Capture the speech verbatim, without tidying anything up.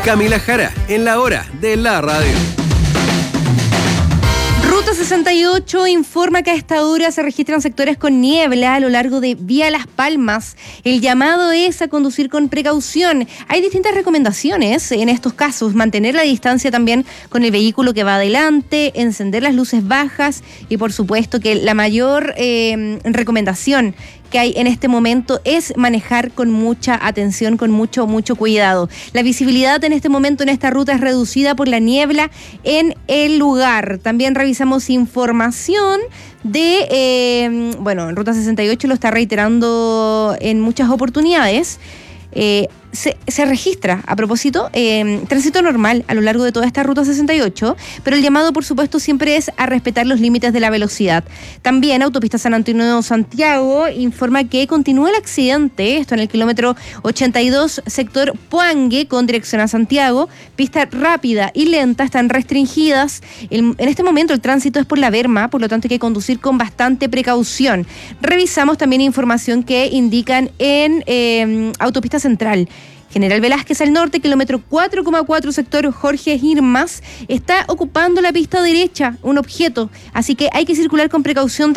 Camila Jara, en la hora de la radio. Ruta sesenta y ocho informa que a esta hora se registran sectores con niebla a lo largo de Vía Las Palmas. El llamado es a conducir con precaución. Hay distintas recomendaciones en estos casos. Mantener la distancia también con el vehículo que va adelante, encender las luces bajas y por supuesto que la mayor eh, recomendación que hay en este momento es manejar con mucha atención, con mucho, mucho cuidado. La visibilidad en este momento en esta ruta es reducida por la niebla en el lugar. También revisamos información de, eh, bueno, en Ruta sesenta y ocho lo está reiterando en muchas oportunidades. Eh, se, se registra, a propósito, eh, tránsito normal a lo largo de toda esta Ruta sesenta y ocho, pero el llamado, por supuesto, siempre es a respetar los límites de la velocidad. También Autopista San Antonio-Santiago informa que continúa el accidente, esto en el kilómetro ochenta y dos, sector Puangue, con dirección a Santiago. Pista rápida y lenta están restringidas. El, en este momento el tránsito es por la berma, por lo tanto hay que conducir con bastante precaución. Revisamos también información que indican en eh, Autopista Central. General Velázquez al norte, kilómetro cuatro coma cuatro, sector Jorge Irmas, está ocupando la pista derecha un objeto, así que hay que circular con precaución.